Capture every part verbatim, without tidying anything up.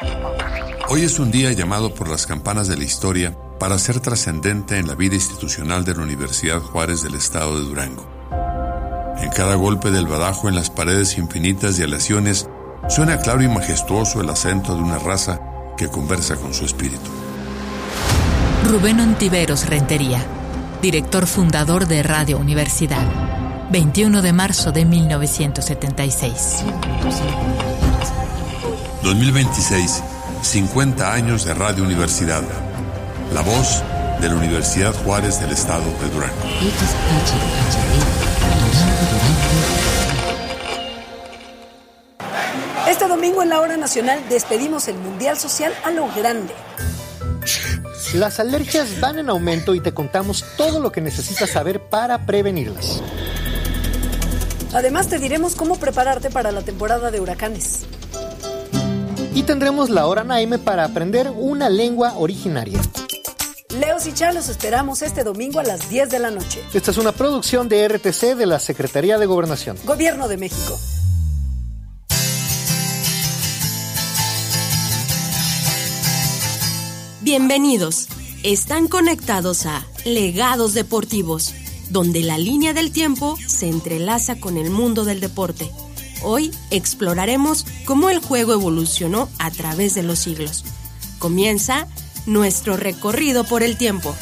Hoy es un día llamado por las campanas de la historia para ser trascendente en la vida institucional de la Universidad Juárez del Estado de Durango. En cada golpe del badajo en las paredes infinitas de aleaciones suena claro y majestuoso el acento de una raza que conversa con su espíritu. Rubén Ontiveros Rentería, director fundador de Radio Universidad, veintiuno de marzo de mil novecientos setenta y seis. dos mil veintiséis, cincuenta años de Radio Universidad, la voz de la Universidad Juárez del Estado de Durango. Este domingo en la Hora Nacional despedimos el Mundial Social a lo grande. Las alergias van en aumento y te contamos todo lo que necesitas saber para prevenirlas. Además te diremos cómo prepararte para la temporada de huracanes. Y tendremos la Hora Naime para aprender una lengua originaria. Leos y Chá los esperamos este domingo a las diez de la noche. Esta es una producción de R T C de la Secretaría de Gobernación. Gobierno de México. Bienvenidos. Están conectados a Legados Deportivos, donde la línea del tiempo se entrelaza con el mundo del deporte. Hoy exploraremos cómo el juego evolucionó a través de los siglos. Comienza nuestro recorrido por el tiempo.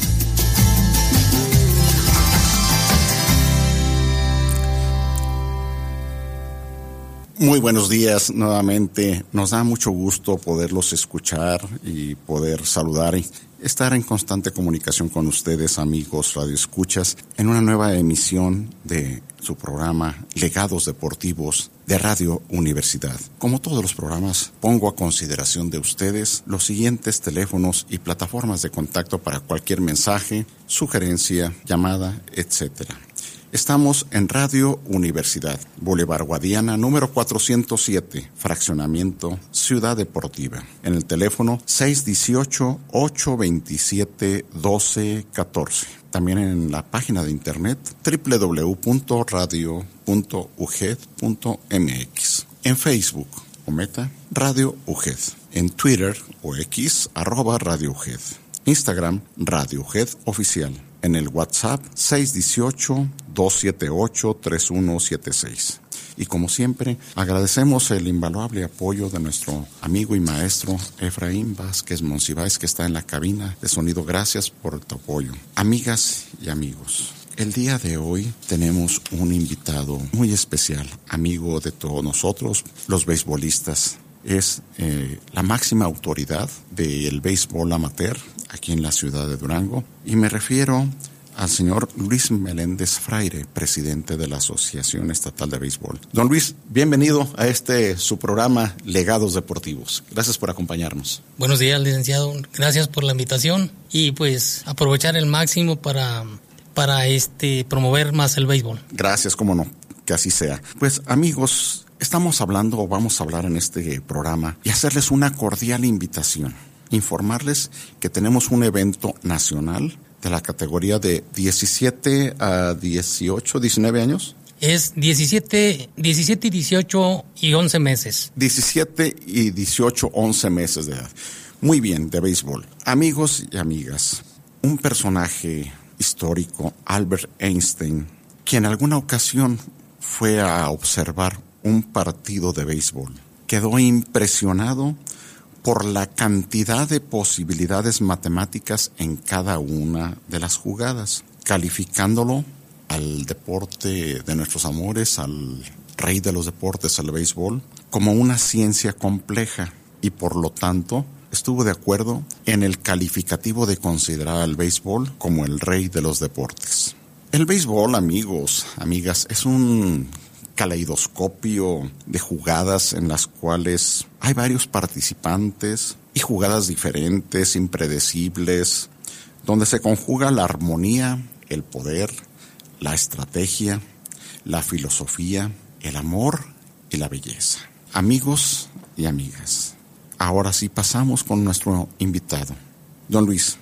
Muy buenos días nuevamente. Nos da mucho gusto poderlos escuchar y poder saludar y estar en constante comunicación con ustedes, amigos radioescuchas, en una nueva emisión de su programa Legados Deportivos de Radio Universidad. Como todos los programas, pongo a consideración de ustedes los siguientes teléfonos y plataformas de contacto para cualquier mensaje, sugerencia, llamada, etcétera. Estamos en Radio Universidad, Boulevard Guadiana, número cuatrocientos siete, fraccionamiento Ciudad Deportiva, en el teléfono seis uno ocho, ocho dos siete, uno dos uno cuatro. También en la página de internet doble u doble u doble u punto radio punto u g e d punto m x. En Facebook o Meta, Radio U G E D. En Twitter o X, arroba Radio U G E D. Instagram, Radio U G E D Oficial. En el WhatsApp seis uno ocho, dos siete ocho, tres uno siete seis. Y como siempre, agradecemos el invaluable apoyo de nuestro amigo y maestro Efraín Vázquez Monsiváis, que está en la cabina de sonido. Gracias por tu apoyo. Amigas y amigos, el día de hoy tenemos un invitado muy especial, amigo de todos nosotros, los beisbolistas. Es eh, la máxima autoridad del béisbol amateur aquí en la ciudad de Durango, y me refiero al señor Luis Meléndez Fraire, presidente de la Asociación Estatal de Béisbol. Don Luis, bienvenido a este su programa Legados Deportivos. Gracias por acompañarnos. Buenos días, licenciado. Gracias por la invitación y pues aprovechar el máximo para, para este promover más el béisbol. Gracias, cómo no, que así sea. Pues amigos, estamos hablando o vamos a hablar en este programa y hacerles una cordial invitación. Informarles que tenemos un evento nacional de la categoría de diecisiete a dieciocho, diecinueve años. Es diecisiete, diecisiete y dieciocho y once meses. diecisiete y dieciocho, once meses de edad. Muy bien, de béisbol. Amigos y amigas, un personaje histórico, Albert Einstein, que en alguna ocasión fue a observar un partido de béisbol, quedó impresionado por la cantidad de posibilidades matemáticas en cada una de las jugadas, calificándolo al deporte de nuestros amores, al rey de los deportes, al béisbol, como una ciencia compleja, y por lo tanto estuvo de acuerdo en el calificativo de considerar al béisbol como el rey de los deportes. El béisbol, amigos, amigas, es un caleidoscopio de jugadas en las cuales hay varios participantes y jugadas diferentes, impredecibles, donde se conjuga la armonía, el poder, la estrategia, la filosofía, el amor y la belleza. Amigos y amigas, ahora sí pasamos con nuestro invitado. Don Luis,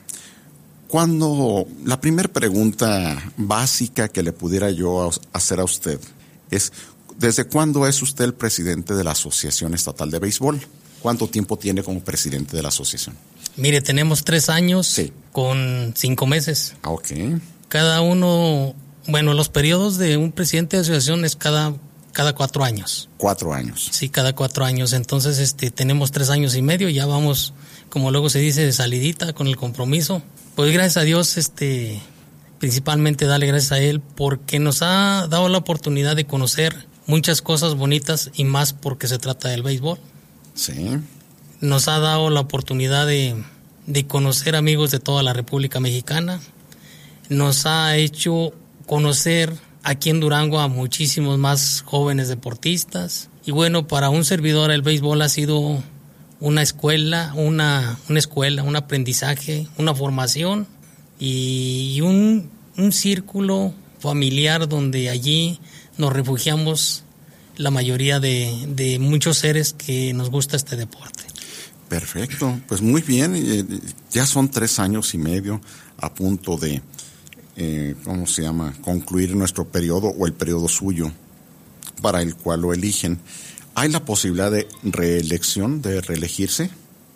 cuando la primera pregunta básica que le pudiera yo hacer a usted es, ¿desde cuándo es usted el presidente de la Asociación Estatal de Béisbol? ¿Cuánto tiempo tiene como presidente de la asociación? Mire, tenemos tres años sí. con cinco meses. Ah, ok. Cada uno, bueno, los periodos de un presidente de asociación es cada, cada cuatro años. Cuatro años. Sí, cada cuatro años. Entonces, este, tenemos tres años y medio, ya vamos, como luego se dice, de salidita con el compromiso. Pues gracias a Dios, este, principalmente darle gracias a él porque nos ha dado la oportunidad de conocer muchas cosas bonitas y más porque se trata del béisbol. Sí. Nos ha dado la oportunidad de, de conocer amigos de toda la República Mexicana. Nos ha hecho conocer aquí en Durango a muchísimos más jóvenes deportistas. Y bueno, para un servidor el béisbol ha sido una escuela, una, una escuela, un aprendizaje, una formación y un, un círculo familiar donde allí nos refugiamos la mayoría de, de muchos seres que nos gusta este deporte. Perfecto, pues muy bien, ya son tres años y medio a punto de, eh, ¿cómo se llama?, concluir nuestro periodo o el periodo suyo para el cual lo eligen. ¿Hay la posibilidad de reelección, de reelegirse?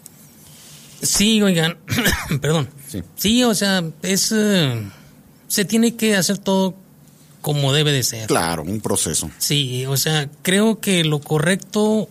Sí, oigan, perdón. Sí. sí, o sea, es uh, se tiene que hacer todo como debe de ser. Claro, un proceso. Sí, o sea, creo que lo correcto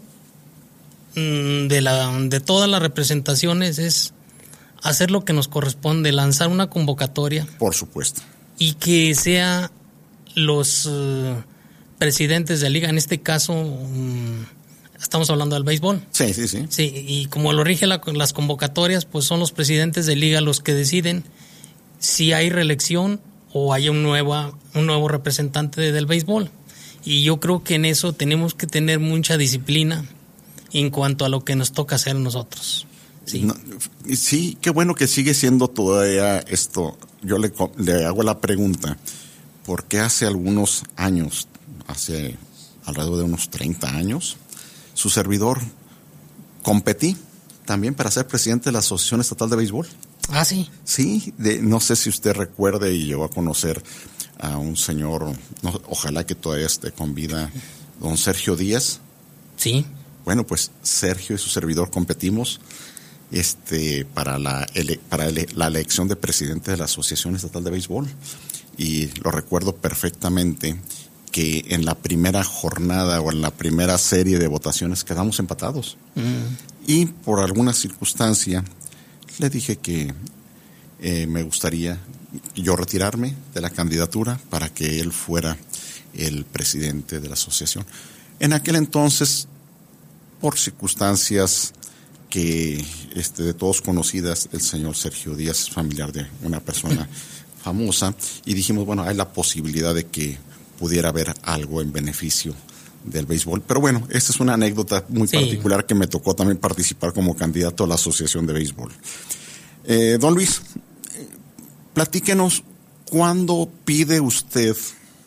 de la de todas las representaciones es hacer lo que nos corresponde, lanzar una convocatoria. Por supuesto. Y que sea los uh, presidentes de liga, en este caso um, estamos hablando del béisbol. Sí, sí, sí. Sí, y como lo rige la, las convocatorias, pues son los presidentes de liga los que deciden si hay reelección o hay un nuevo, un nuevo representante de, del béisbol. Y yo creo que en eso tenemos que tener mucha disciplina en cuanto a lo que nos toca hacer nosotros. Sí, no, sí, qué bueno que sigue siendo todavía esto. Yo le, le hago la pregunta, ¿por qué hace algunos años, hace alrededor de unos treinta años, su servidor competí también para ser presidente de la Asociación Estatal de Béisbol? Ah, sí. Sí, de, no sé si usted recuerde y llegó a conocer a un señor, no, ojalá que todavía esté con vida, don Sergio Díaz. Sí. Bueno, pues Sergio y su servidor competimos este, para, la, ele, para ele, la elección de presidente de la Asociación Estatal de Béisbol. Y lo recuerdo perfectamente que en la primera jornada o en la primera serie de votaciones quedamos empatados. Mm. Y por alguna circunstancia le dije que eh, me gustaría yo retirarme de la candidatura para que él fuera el presidente de la asociación. En aquel entonces, por circunstancias que este, de todos conocidas, el señor Sergio Díaz es familiar de una persona famosa y dijimos, bueno, hay la posibilidad de que pudiera haber algo en beneficio del béisbol. Pero bueno, esta es una anécdota muy sí. particular que me tocó también participar como candidato a la Asociación de Béisbol. Eh, don Luis, platíquenos, ¿cuándo pide usted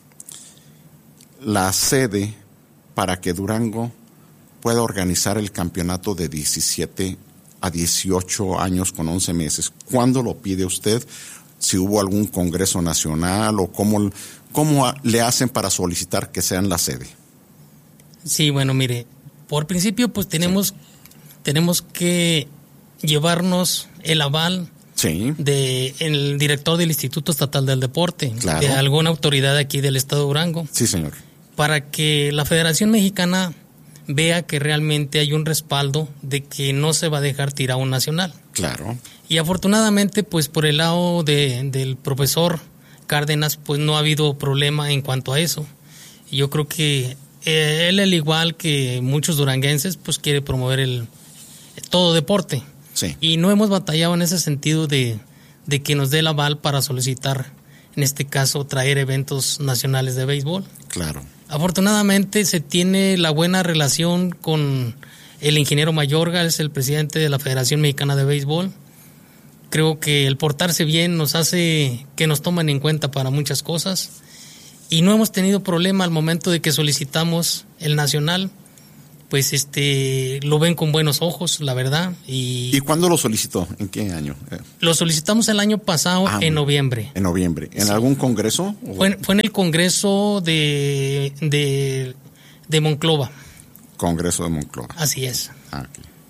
la sede para que Durango pueda organizar el campeonato de diecisiete a dieciocho años con once meses? ¿Cuándo lo pide usted? Si hubo algún congreso nacional o cómo, cómo le hacen para solicitar que sean la sede. Sí, bueno, mire, por principio pues tenemos, sí. tenemos que llevarnos el aval sí. de el director del Instituto Estatal del Deporte, claro. de alguna autoridad aquí del estado de Durango. Sí, señor. Para que la Federación Mexicana vea que realmente hay un respaldo de que no se va a dejar tirado un nacional. Claro. Y afortunadamente, pues por el lado de, del profesor Cárdenas, pues no ha habido problema en cuanto a eso. Y yo creo que eh, él, al igual que muchos duranguenses, pues quiere promover el, el todo deporte. Sí. Y no hemos batallado en ese sentido de, de que nos dé el aval para solicitar, en este caso, traer eventos nacionales de béisbol. Claro. Afortunadamente se tiene la buena relación con el ingeniero Mayorga, es el presidente de la Federación Mexicana de Béisbol. Creo que el portarse bien nos hace que nos tomen en cuenta para muchas cosas y no hemos tenido problema al momento de que solicitamos el nacional, pues este lo ven con buenos ojos, la verdad. ¿Y, ¿Y cuándo lo solicitó? ¿En qué año? Lo solicitamos el año pasado, ah, en noviembre. ¿En noviembre? ¿En sí. algún congreso? Fue, fue en el congreso de, de, de Monclova. Congreso de Monclova. Así es. Ah, okay.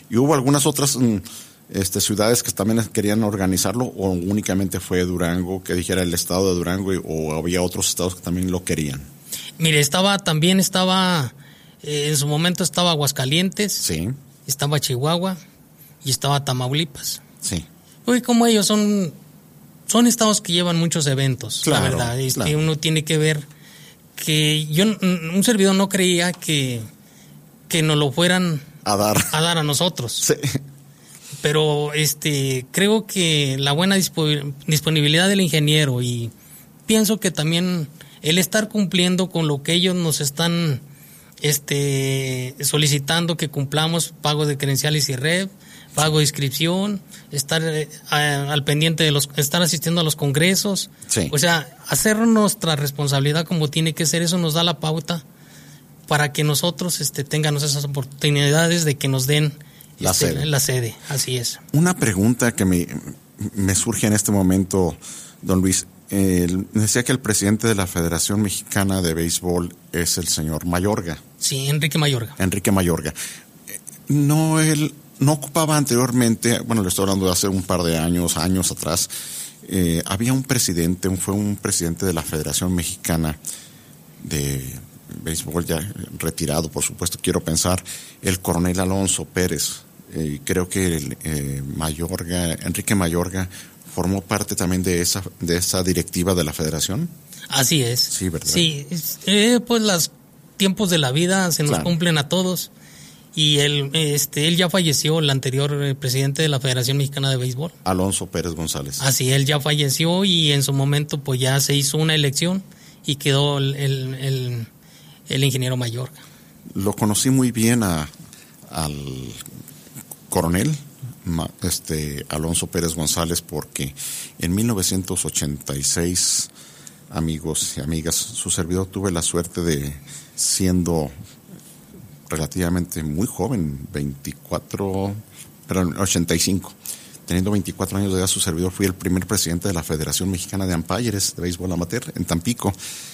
¿Y hubo algunas otras este, ciudades que también querían organizarlo o únicamente fue Durango, que dijera el estado de Durango, o había otros estados que también lo querían? Mire, estaba también estaba, eh, en su momento estaba Aguascalientes, sí, estaba Chihuahua y estaba Tamaulipas. Sí. Pues como ellos son, son estados que llevan muchos eventos, claro, la verdad. Este, claro. Uno tiene que ver que yo, un servidor no creía que, que nos lo fueran a dar a dar a nosotros. Sí. Pero este creo que la buena dispo- disponibilidad del ingeniero, y pienso que también el estar cumpliendo con lo que ellos nos están este solicitando que cumplamos, pago de credenciales y red, pago de inscripción, estar eh, a, al pendiente de los, estar asistiendo a los congresos, sí. O sea, hacer nuestra responsabilidad como tiene que ser, eso nos da la pauta para que nosotros este tengamos esas oportunidades de que nos den la, este, sede. la sede, así es. Una pregunta que me, me surge en este momento, don Luis. Eh, decía que el presidente de la Federación Mexicana de Béisbol es el señor Mayorga. Sí, Enrique Mayorga. Enrique Mayorga. No, él no ocupaba anteriormente, bueno, le estoy hablando de hace un par de años, años atrás, eh, había un presidente, un, fue un presidente de la Federación Mexicana de Béisbol, ya retirado, por supuesto, quiero pensar, el coronel Alonso Pérez. Eh, creo que el, eh, Mayorga, Enrique Mayorga, formó parte también de esa de esa directiva de la Federación. Así es. Sí, ¿verdad? Sí, eh, pues los tiempos de la vida se nos claro. cumplen a todos, y él este él ya falleció, el anterior presidente de la Federación Mexicana de Béisbol, Alonso Pérez González. Así, él ya falleció, y en su momento pues ya se hizo una elección y quedó el el, el, el ingeniero Mayorga. Lo conocí muy bien a al coronel este Alonso Pérez González, porque en mil novecientos ochenta y seis, amigos y amigas, su servidor tuve la suerte de, siendo relativamente muy joven, veinticuatro, perdón, ochenta y cinco, teniendo veinticuatro años de edad, su servidor fui el primer presidente de la Federación Mexicana de Umpires de Béisbol Amateur en Tampico,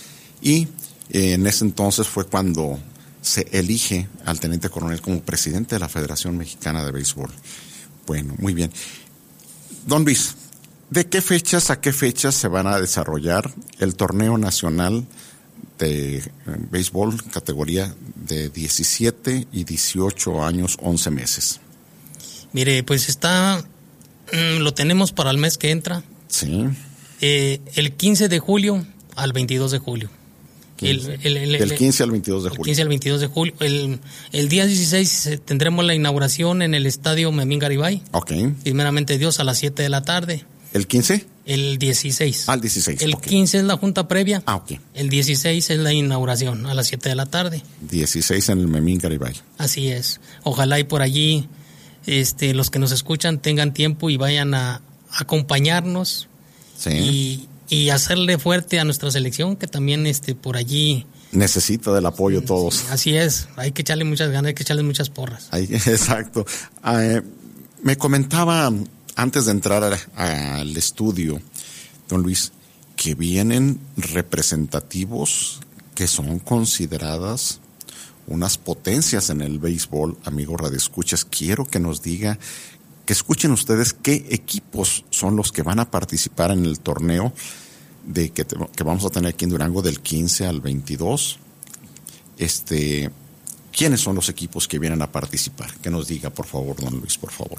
y eh, en ese entonces fue cuando se elige al teniente coronel como presidente de la Federación Mexicana de Béisbol. Bueno, muy bien. Don Luis, ¿de qué fechas a qué fechas se van a desarrollar el torneo nacional de béisbol categoría de diecisiete y dieciocho años, once meses? Mire, pues está, mmm, lo tenemos para el mes que entra. Sí. Eh, el quince de julio al veintidós de julio. El, el, el, Del quince al veintidós de julio. El quince al veintidós de julio. El, el día dieciséis tendremos la inauguración en el estadio Memín Garibay. Ok. Primeramente Dios, a las siete de la tarde. ¿El quince? El dieciséis. Ah, el dieciséis. El okay. quince es la junta previa. Ah, ok. El dieciséis es la inauguración, a las siete de la tarde. dieciséis en el Memín Garibay. Así es. Ojalá y por allí este, los que nos escuchan tengan tiempo y vayan a acompañarnos. Sí. Y y hacerle fuerte a nuestra selección, que también este por allí necesita del apoyo sí, todos. Sí, así es, hay que echarle muchas ganas, hay que echarle muchas porras. Ahí, exacto. Eh, me comentaba antes de entrar a, al estudio, don Luis, que vienen representativos que son consideradas unas potencias en el béisbol. Amigo radioescuchas, quiero que nos diga, que escuchen ustedes qué equipos son los que van a participar en el torneo de que, te, que vamos a tener aquí en Durango del quince al veintidós. Este, ¿quiénes son los equipos que vienen a participar? Que nos diga, por favor, don Luis, por favor.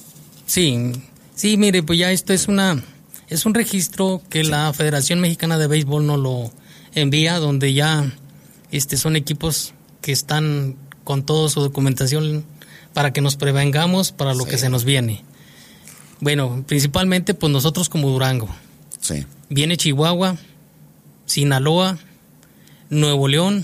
Sí, sí, mire, pues ya esto es una es un registro que sí. La Federación Mexicana de Béisbol nos lo envía, donde ya este son equipos que están con toda su documentación para que nos prevengamos para lo sí. que se nos viene. Bueno, principalmente pues nosotros como Durango. Sí. Viene Chihuahua, Sinaloa, Nuevo León,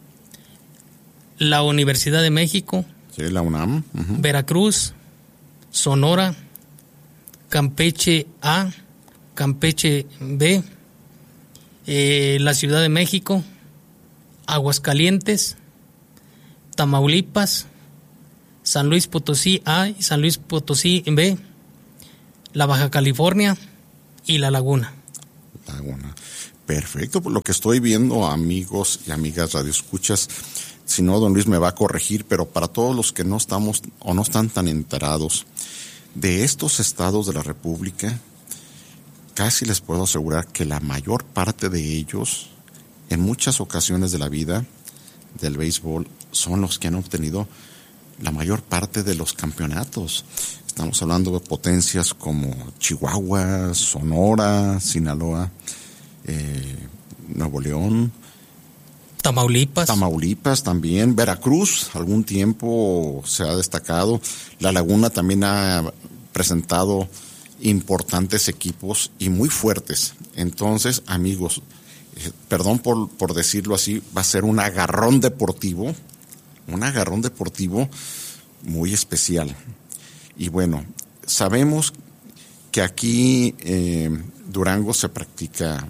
la Universidad de México, sí, la UNAM, uh-huh. Veracruz, Sonora, Campeche A, Campeche B, eh, la Ciudad de México, Aguascalientes, Tamaulipas, San Luis Potosí A y San Luis Potosí B, la Baja California y la Laguna. Laguna. Perfecto, por lo que estoy viendo, amigos y amigas radioescuchas, Si no, don Luis me va a corregir, pero para todos los que no estamos o no están tan enterados de estos estados de la República, casi les puedo asegurar que la mayor parte de ellos, en muchas ocasiones de la vida del béisbol, son los que han obtenido la mayor parte de los campeonatos. Estamos hablando de potencias como Chihuahua, Sonora, Sinaloa, eh, Nuevo León, Tamaulipas. Tamaulipas también, Veracruz, algún tiempo se ha destacado. La Laguna también ha presentado importantes equipos y muy fuertes. Entonces, amigos, eh, perdón por, por decirlo así, va a ser un agarrón deportivo, un agarrón deportivo muy especial. Y bueno, sabemos que aquí eh, Durango se practica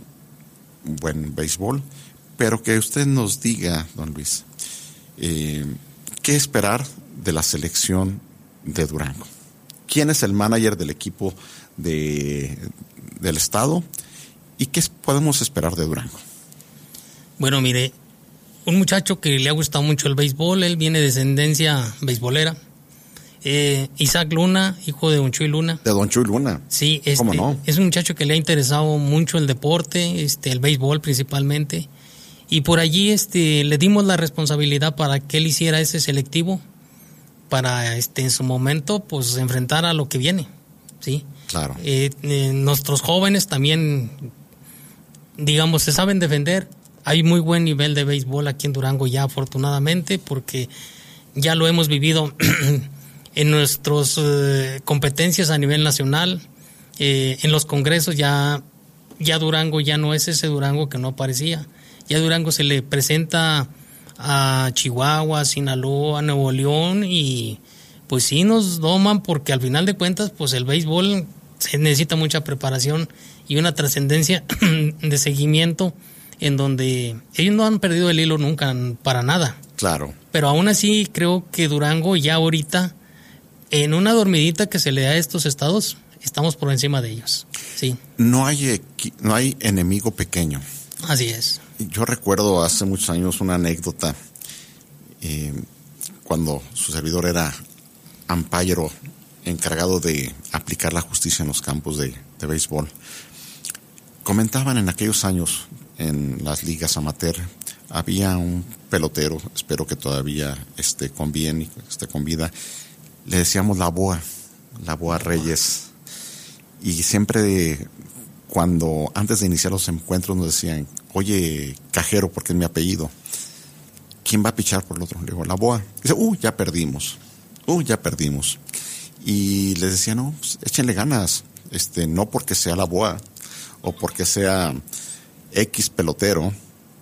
buen béisbol, pero que usted nos diga, don Luis, eh, ¿qué esperar de la selección de Durango? ¿Quién es el manager del equipo de, del estado? ¿Y qué podemos esperar de Durango? Bueno, mire, un muchacho que le ha gustado mucho el béisbol, él viene de descendencia beisbolera. Eh, Isaac Luna, hijo de Don Chuy Luna. De Don Chuy Luna. Sí, este, ¿cómo no? Es un muchacho que le ha interesado mucho el deporte, este, el béisbol principalmente. Y por allí este, le dimos la responsabilidad para que él hiciera ese selectivo, para este, en su momento pues enfrentar a lo que viene. ¿Sí? Claro. Eh, eh, nuestros jóvenes también, digamos, se saben defender. Hay muy buen nivel de béisbol aquí en Durango ya, afortunadamente, porque ya lo hemos vivido en nuestras eh, competencias a nivel nacional, eh, en los congresos ya, ya Durango ya no es ese Durango que no aparecía. Ya Durango se le presenta a Chihuahua, Sinaloa, Nuevo León y pues sí nos doman porque al final de cuentas pues el béisbol se necesita mucha preparación y una trascendencia de seguimiento en donde ellos no han perdido el hilo nunca para nada. Claro. Pero aún así creo que Durango ya ahorita en una dormidita que se le da a estos estados estamos por encima de ellos. Sí. No hay no hay enemigo pequeño. Así es. Yo recuerdo hace muchos años una anécdota eh, cuando su servidor era umpire encargado de aplicar la justicia en los campos de, de béisbol. Comentaban en aquellos años en las ligas amateur había un pelotero, espero que todavía esté con bien y esté con vida, le decíamos la Boa, la Boa Reyes, y siempre cuando antes de iniciar los encuentros nos decían, oye, cajero, porque es mi apellido, ¿quién va a pichar por el otro? Le digo, la Boa. Dice, uh, ya perdimos, uh, ya perdimos. Y les decía, no, pues, échenle ganas, este, no porque sea la Boa o porque sea X pelotero,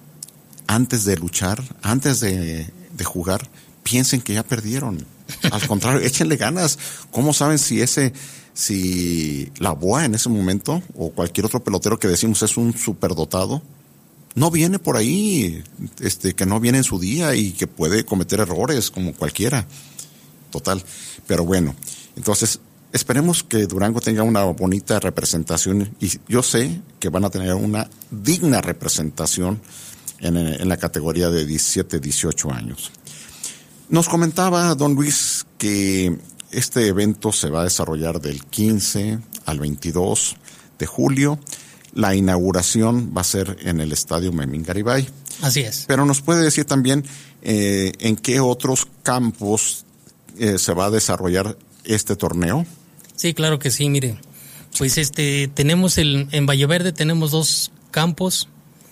antes de luchar, antes de, de jugar, piensen que ya perdieron. Al contrario, échenle ganas. ¿Cómo saben si ese, si la Boa en ese momento o cualquier otro pelotero que decimos es un superdotado, no viene por ahí, este, que no viene en su día y que puede cometer errores como cualquiera? Total. Pero bueno, entonces esperemos que Durango tenga una bonita representación y yo sé que van a tener una digna representación en, en la categoría de diecisiete, dieciocho años. Nos comentaba don Luis que este evento se va a desarrollar del quince al veintidós de julio. La inauguración va a ser en el Estadio Memín Garibay. Así es. Pero nos puede decir también eh, en qué otros campos eh, se va a desarrollar este torneo. Sí, claro que sí, mire. Pues este tenemos el en Valle Verde tenemos dos campos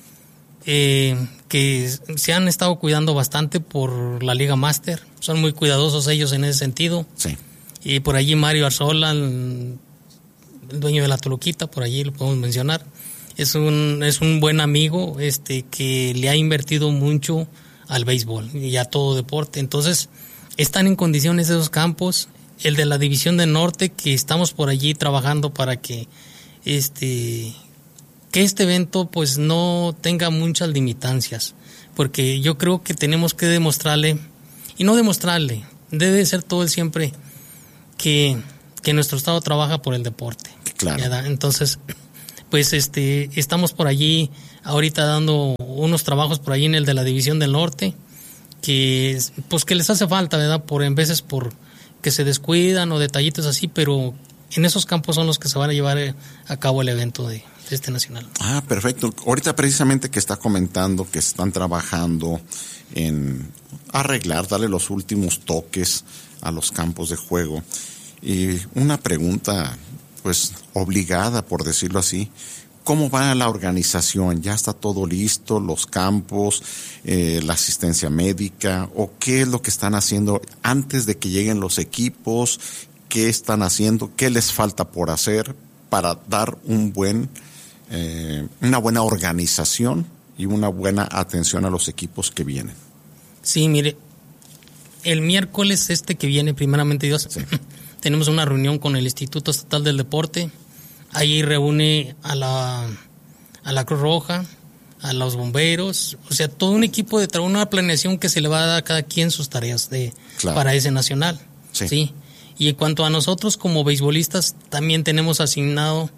eh, que se han estado cuidando bastante por la Liga Máster. Son muy cuidadosos ellos en ese sentido. Sí. Y por allí Mario Arzola, el, el dueño de la Toluquita, por allí lo podemos mencionar. Es un es un buen amigo este que le ha invertido mucho al béisbol y a todo deporte. Entonces, están en condiciones esos campos. El de la División del Norte, que estamos por allí trabajando para que este que este evento pues no tenga muchas limitancias, porque yo creo que tenemos que demostrarle, y no demostrarle, debe ser todo el siempre que, que nuestro estado trabaja por el deporte. Claro. ¿Verdad? Entonces, pues este estamos por allí ahorita dando unos trabajos por allí en el de la División del Norte, que pues que les hace falta, ¿verdad? Por en veces por que se descuidan o detallitos así, pero en esos campos son los que se van a llevar a cabo el evento de, de este nacional. Ah, perfecto. Ahorita precisamente que está comentando que están trabajando en arreglar, darle los últimos toques a los campos de juego. Y una pregunta, pues, obligada, por decirlo así. ¿Cómo va la organización? ¿Ya está todo listo? ¿Los campos? Eh, ¿La asistencia médica? ¿O qué es lo que están haciendo antes de que lleguen los equipos? ¿Qué están haciendo? ¿Qué les falta por hacer para dar un buen, eh, una buena organización y una buena atención a los equipos que vienen? Sí, mire, el miércoles este que viene, primeramente Dios, sí. tenemos una reunión con el Instituto Estatal del Deporte. Ahí reúne a la, a la Cruz Roja, a los bomberos, o sea, todo un equipo de trabajo, una planeación que se le va a dar a cada quien sus tareas de claro. para ese nacional. Sí. ¿sí? Y en cuanto a nosotros como beisbolistas, también tenemos asignado,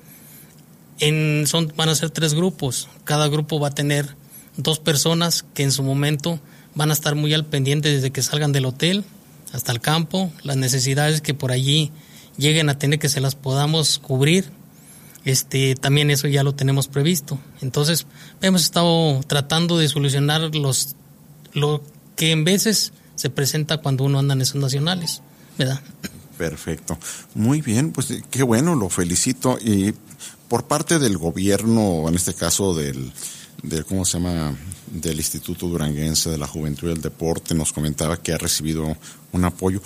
en son van a ser tres grupos. Cada grupo va a tener dos personas que en su momento van a estar muy al pendiente desde que salgan del hotel hasta el campo, las necesidades que por allí lleguen a tener que se las podamos cubrir. Este, también eso ya lo tenemos previsto. Entonces, hemos estado tratando de solucionar los lo que en veces se presenta cuando uno anda en esos nacionales, ¿verdad? Perfecto. Muy bien, pues qué bueno, lo felicito. Y por parte del gobierno, en este caso del, del ¿cómo se llama? del Instituto Duranguense de la Juventud y el Deporte, nos comentaba que ha recibido un apoyo.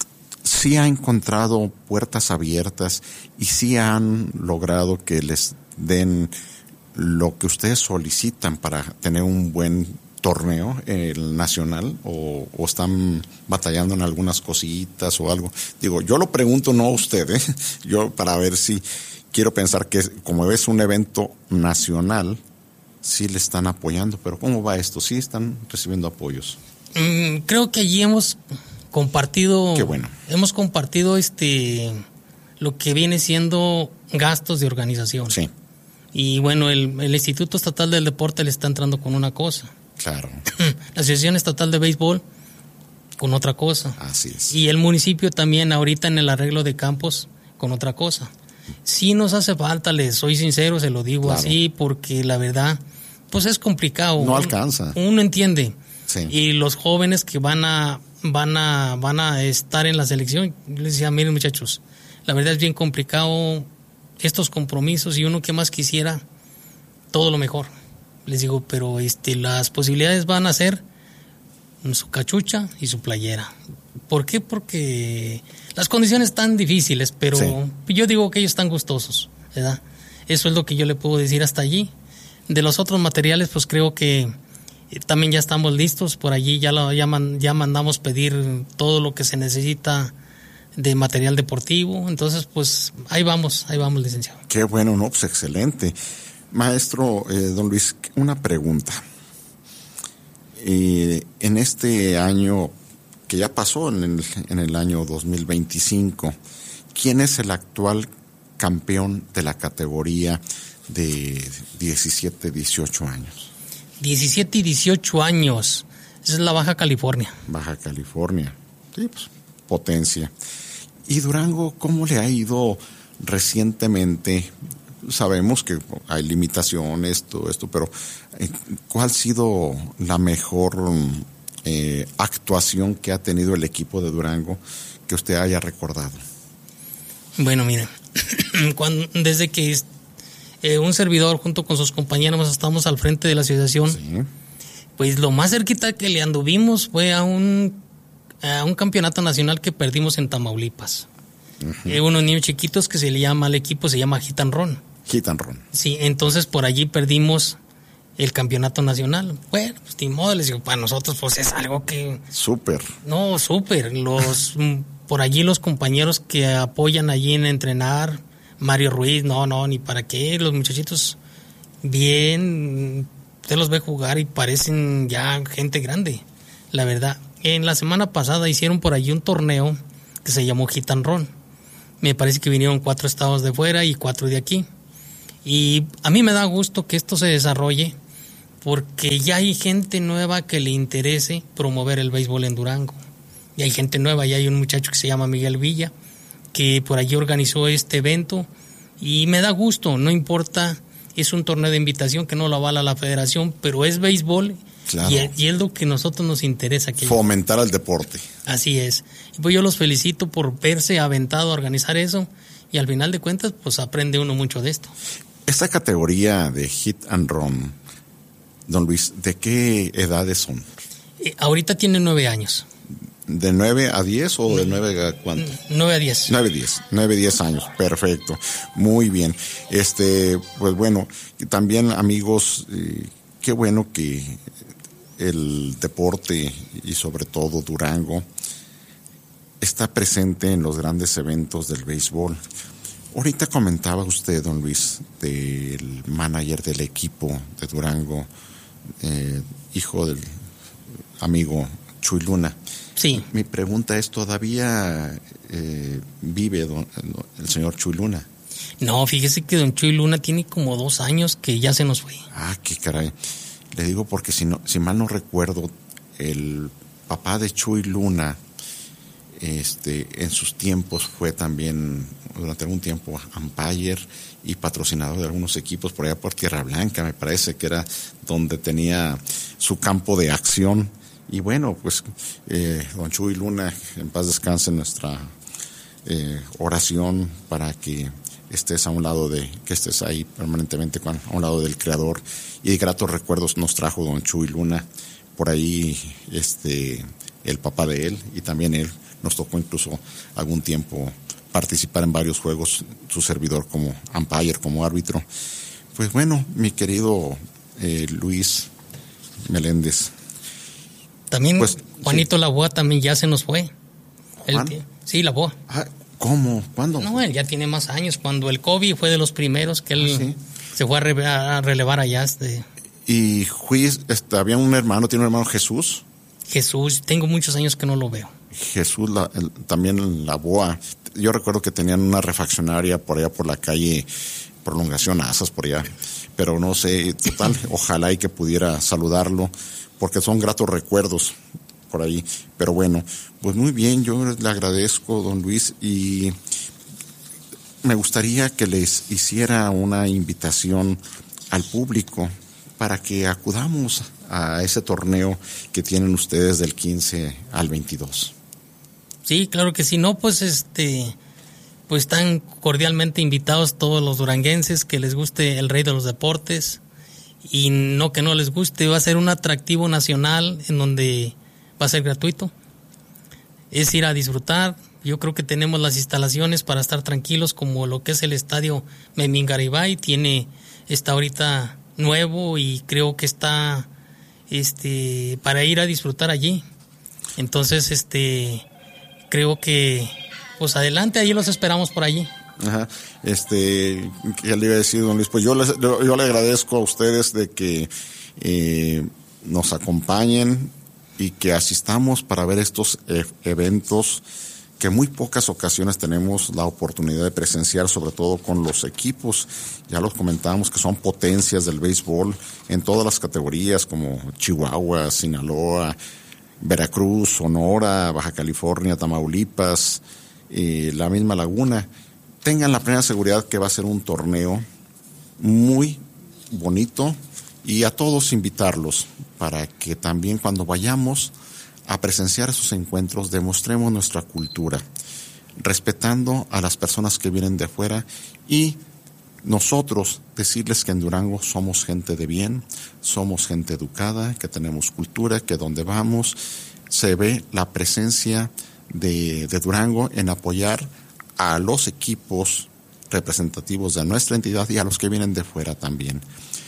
Sí ha encontrado puertas abiertas y sí han logrado que les den lo que ustedes solicitan para tener un buen torneo, el nacional, o, o están batallando en algunas cositas o algo. Digo, yo lo pregunto no a usted, ¿eh? yo para ver si quiero pensar que como es un evento nacional, sí le están apoyando, pero ¿cómo va esto? ¿Sí están recibiendo apoyos? Mm, creo que allí hemos compartido, Qué bueno. hemos compartido este lo que viene siendo gastos de organización. Sí. Y bueno, el, el Instituto Estatal del Deporte le está entrando con una cosa. Claro. La Asociación Estatal de Béisbol con otra cosa. Así es. Y el municipio también ahorita en el arreglo de campos con otra cosa. Sí nos hace falta, les soy sincero, se lo digo claro. así, porque la verdad, pues es complicado. No alcanza. Uno, uno entiende. Sí. Y los jóvenes que van a van a van a estar en la selección, yo les decía, miren muchachos, la verdad es bien complicado estos compromisos y uno que más quisiera todo lo mejor. Les digo, pero este las posibilidades van a ser su cachucha y su playera. ¿Por qué? Porque las condiciones están difíciles, pero sí. yo digo que ellos están gustosos, ¿verdad? Eso es lo que yo le puedo decir hasta allí. De los otros materiales, pues creo que también ya estamos listos. Por allí ya, lo, ya, man, ya mandamos pedir todo lo que se necesita de material deportivo. Entonces, pues ahí vamos, ahí vamos, licenciado. Qué bueno, no, pues excelente. Maestro, eh, don Luis, una pregunta. Eh, en este año que ya pasó, en el, en el año dos mil veinticinco, ¿quién es el actual campeón de la categoría de diecisiete, dieciocho años? diecisiete y dieciocho años. Esa es la Baja California. Baja California. Sí, pues, potencia. ¿Y Durango cómo le ha ido recientemente? Sabemos que hay limitaciones, todo esto, pero ¿cuál ha sido la mejor eh, actuación que ha tenido el equipo de Durango que usted haya recordado? Bueno, mire, cuando, desde que eh, un servidor junto con sus compañeros estamos al frente de la asociación, sí. pues lo más cerquita que le anduvimos fue a un, a un campeonato nacional que perdimos en Tamaulipas. Uh-huh. Eh, unos niños chiquitos que se le llama al equipo, se llama Hit and Run. Hit and Run. Sí, entonces por allí perdimos el campeonato nacional. Bueno, pues ni modo, les digo, para nosotros pues es algo que... Súper. No, súper. Los, por allí los compañeros que apoyan allí en entrenar, Mario Ruiz, no, no, ni para qué, los muchachitos bien, usted los ve jugar y parecen ya gente grande, la verdad. En la semana pasada hicieron por allí un torneo que se llamó Hit and Run. Me parece que vinieron cuatro estados de fuera y cuatro de aquí. Y a mí me da gusto que esto se desarrolle porque ya hay gente nueva que le interese promover el béisbol en Durango. Y hay gente nueva, y hay un muchacho que se llama Miguel Villa, que por allí organizó este evento, y me da gusto, no importa, es un torneo de invitación que no lo avala la federación, pero es béisbol, claro. y, es, y es lo que a nosotros nos interesa. Que fomentar el deporte. Así es. Y pues yo los felicito por verse aventado a organizar eso, y al final de cuentas, pues aprende uno mucho de esto. Esta categoría de hit and run, don Luis, ¿de qué edades son? Eh, ahorita tiene nueve años. ¿De nueve a diez o de nueve a cuánto? nueve a diez. nueve a diez, nueve a diez años, perfecto, muy bien. Este, pues bueno, también amigos, eh, qué bueno que el deporte y sobre todo Durango está presente en los grandes eventos del béisbol. Ahorita comentaba usted, don Luis, del manager del equipo de Durango, eh, hijo del amigo Chuy Luna. Sí. Mi pregunta es, ¿todavía eh, vive don, el señor Chuy Luna? No, fíjese que don Chuy Luna tiene como dos años que ya se nos fue. Ah, qué caray. Le digo porque si no, si mal no recuerdo, el papá de Chuy Luna, este, en sus tiempos fue también, durante algún tiempo, umpire y patrocinador de algunos equipos por allá por Tierra Blanca, me parece que era donde tenía su campo de acción. Y bueno, pues eh, don Chuy Luna, en paz descanse, nuestra eh, oración para que estés a un lado de, que estés ahí permanentemente con, a un lado del Creador. Y de gratos recuerdos nos trajo don Chuy Luna, por ahí este el papá de él, y también él nos tocó incluso algún tiempo participar en varios juegos, su servidor como umpire, como árbitro. Pues bueno, mi querido eh, Luis Meléndez. También pues, Juanito sí. Laboa también ya se nos fue. ¿Juan? Él, sí, Laboa. Ah, ¿cómo? ¿Cuándo? No, él ya tiene más años. Cuando el COVID fue de los primeros que él ah, ¿sí? se fue a, re, a relevar allá. Este. ¿Y Juiz, este, había un hermano, tiene un hermano Jesús? Jesús, tengo muchos años que no lo veo. Jesús, la, el, también Laboa. Yo recuerdo que tenían una refaccionaria por allá por la calle Prolongación Asas, por allá. Pero no sé, total, ojalá y que pudiera saludarlo, porque son gratos recuerdos por ahí. Pero bueno, pues muy bien, yo le agradezco, don Luis, y me gustaría que les hiciera una invitación al público para que acudamos a ese torneo que tienen ustedes del quince al veintidós. Sí, claro que sí. No, pues este, pues están cordialmente invitados todos los duranguenses que les guste el rey de los deportes. Y no que no les guste, va a ser un atractivo nacional en donde va a ser gratuito. Es ir a disfrutar. Yo creo que tenemos las instalaciones para estar tranquilos, como lo que es el estadio Memín Garibay. Tiene, está ahorita nuevo y creo que está este para ir a disfrutar allí. Entonces, este creo que pues adelante, allí los esperamos por allí. Ajá, este, ¿qué le iba a decir, don Luis? Pues yo, les, yo, yo le agradezco a ustedes de que eh, nos acompañen y que asistamos para ver estos e- eventos que muy pocas ocasiones tenemos la oportunidad de presenciar, sobre todo con los equipos. Ya los comentábamos que son potencias del béisbol en todas las categorías, como Chihuahua, Sinaloa, Veracruz, Sonora, Baja California, Tamaulipas, eh, la misma Laguna. Tengan la plena seguridad que va a ser un torneo muy bonito, y a todos invitarlos para que también cuando vayamos a presenciar esos encuentros demostremos nuestra cultura, respetando a las personas que vienen de afuera, y nosotros decirles que en Durango somos gente de bien, somos gente educada, que tenemos cultura, que donde vamos se ve la presencia de, de Durango en apoyar a los equipos representativos de nuestra entidad y a los que vienen de fuera también.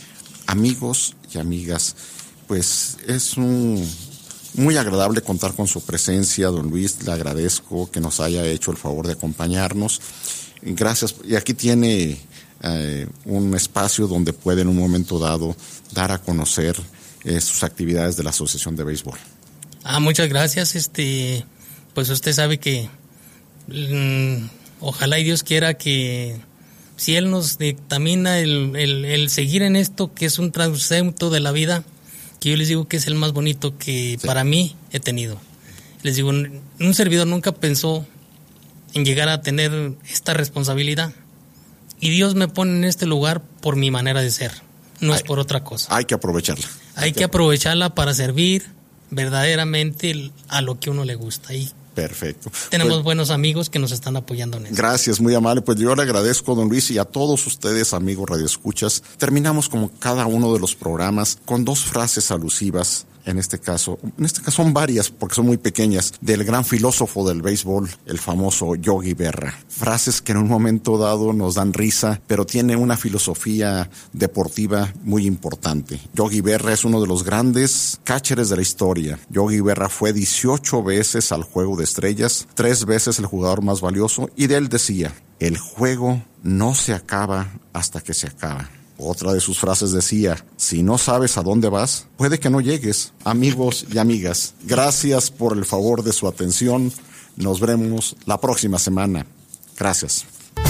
Amigos y amigas, pues es un, muy agradable contar con su presencia, don Luis. Le agradezco que nos haya hecho el favor de acompañarnos. Gracias. Y aquí tiene eh, un espacio donde puede en un momento dado dar a conocer eh, sus actividades de la Asociación de Béisbol. Ah, muchas gracias. Este, pues usted sabe que mmm, ojalá y Dios quiera que si Él nos dictamina el, el, el seguir en esto, que es un transepto de la vida, que yo les digo que es el más bonito que sí. para mí he tenido. Les digo, un servidor nunca pensó en llegar a tener esta responsabilidad. Y Dios me pone en este lugar por mi manera de ser, no hay, es por otra cosa. Hay que aprovecharla. Hay, hay que, que aprovecharla para servir verdaderamente a lo que uno le gusta. Y perfecto. Tenemos pues, buenos amigos que nos están apoyando en eso. Gracias, muy amable. Pues yo le agradezco, don Luis, y a todos ustedes, amigos radioescuchas. Terminamos como cada uno de los programas con dos frases alusivas. En este caso, en este caso son varias porque son muy pequeñas, del gran filósofo del béisbol, el famoso Yogi Berra. Frases que en un momento dado nos dan risa, pero tiene una filosofía deportiva muy importante. Yogi Berra es uno de los grandes catchers de la historia. Yogi Berra fue dieciocho veces al Juego de Estrellas, tres veces el jugador más valioso, y de él decía, el juego no se acaba hasta que se acaba. Otra de sus frases decía, si no sabes a dónde vas, puede que no llegues. Amigos y amigas, gracias por el favor de su atención. Nos veremos la próxima semana. Gracias.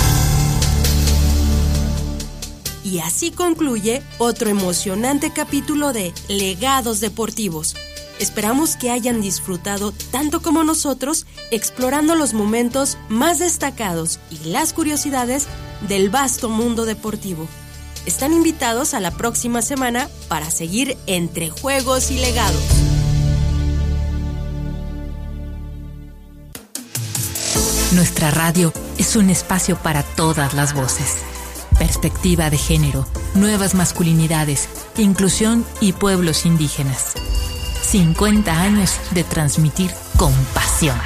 Y así concluye otro emocionante capítulo de Legados Deportivos. Esperamos que hayan disfrutado tanto como nosotros explorando los momentos más destacados y las curiosidades del vasto mundo deportivo. Están invitados a la próxima semana para seguir entre juegos y legados. Nuestra radio es un espacio para todas las voces. Perspectiva de género, nuevas masculinidades, inclusión y pueblos indígenas. cincuenta años de transmitir con pasión.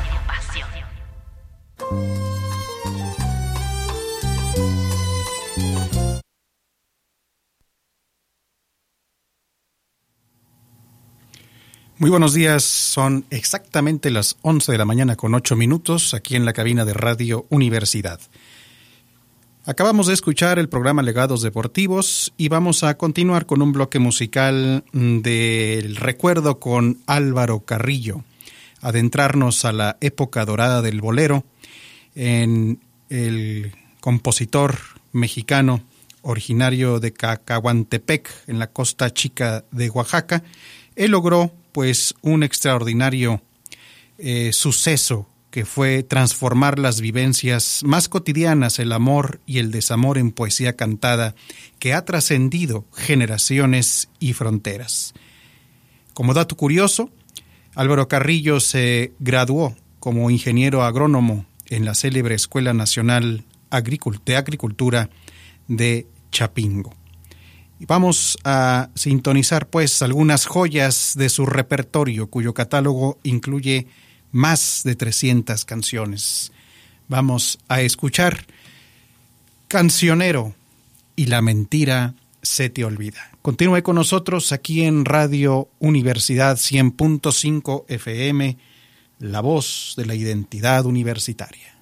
Muy buenos días, son exactamente las once de la mañana con ocho minutos aquí en la cabina de Radio Universidad. Acabamos de escuchar el programa Legados Deportivos y vamos a continuar con un bloque musical del recuerdo con Álvaro Carrillo, adentrarnos a la época dorada del bolero en el compositor mexicano originario de Cacahuantepec, en la costa chica de Oaxaca. Él logró pues un extraordinario eh, suceso que fue transformar las vivencias más cotidianas, el amor y el desamor en poesía cantada, que ha trascendido generaciones y fronteras. Como dato curioso, Álvaro Carrillo se graduó como ingeniero agrónomo en la célebre Escuela Nacional de Agricultura de Chapingo. Vamos a sintonizar pues algunas joyas de su repertorio, cuyo catálogo incluye más de trescientas canciones. Vamos a escuchar Cancionero y la mentira se te olvida. Continúe con nosotros aquí en Radio Universidad cien punto cinco F M, la voz de la identidad universitaria.